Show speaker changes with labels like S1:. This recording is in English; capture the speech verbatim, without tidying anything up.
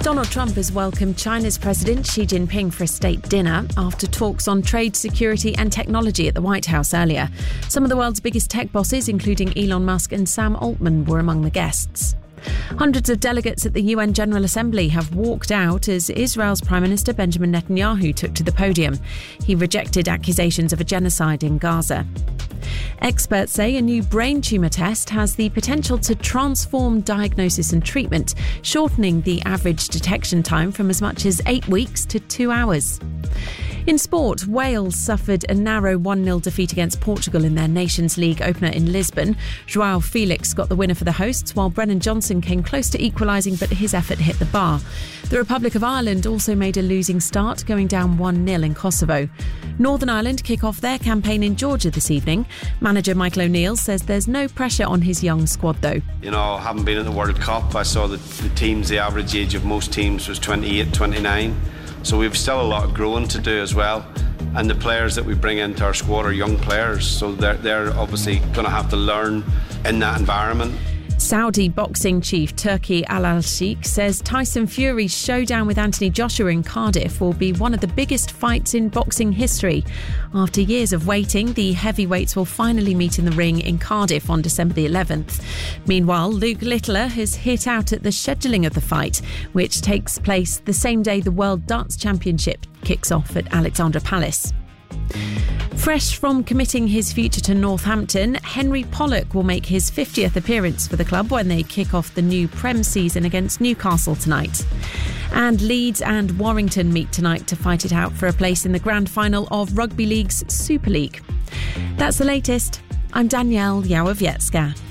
S1: Donald Trump has welcomed China's President Xi Jinping for a state dinner after talks on trade, security and technology at the White House earlier. Some of the world's biggest tech bosses, including Elon Musk and Sam Altman, were among the guests. Hundreds of delegates at the U N General Assembly have walked out as Israel's Prime Minister Benjamin Netanyahu took to the podium. He rejected accusations of a genocide in Gaza. Experts say a new brain tumour test has the potential to transform diagnosis and treatment, shortening the average detection time from as much as eight weeks to two hours. In sport, Wales suffered a narrow one nil defeat against Portugal in their Nations League opener in Lisbon. João Felix got the winner for the hosts, while Brennan Johnson came close to equalising, but his effort hit the bar. The Republic of Ireland also made a losing start, going down one nil in Kosovo. Northern Ireland kick off their campaign in Georgia this evening. Manager Michael O'Neill says there's no pressure on his young squad, though.
S2: You know, having been in the World Cup, I saw that the teams, the average age of most teams was twenty-eight, twenty-nine. So we've still a lot of growing to do as well. And the players that we bring into our squad are young players. So they're, they're obviously going to have to learn in that environment.
S1: Saudi boxing chief Turki Al-Al-Sheikh says Tyson Fury's showdown with Anthony Joshua in Cardiff will be one of the biggest fights in boxing history. After years of waiting, the heavyweights will finally meet in the ring in Cardiff on December the eleventh. Meanwhile, Luke Littler has hit out at the scheduling of the fight, which takes place the same day the World Darts Championship kicks off at Alexandra Palace. Fresh from committing his future to Northampton, Henry Pollock will make his fiftieth appearance for the club when they kick off the new Prem season against Newcastle tonight. And Leeds and Warrington meet tonight to fight it out for a place in the grand final of Rugby League's Super League. That's the latest. I'm Danielle Yawowiecka.